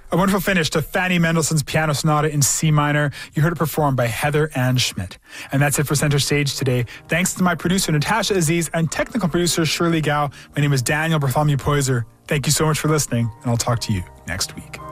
A wonderful finish to Fanny Mendelssohn's Piano Sonata in C minor. You heard it performed by Heather Ann Schmidt. And that's it for Center Stage today. Thanks to my producer, Natasha Aziz, and technical producer, Shirley Gao. My name is Daniel Bartholomew Poyser. Thank you so much for listening, and I'll talk to you next week.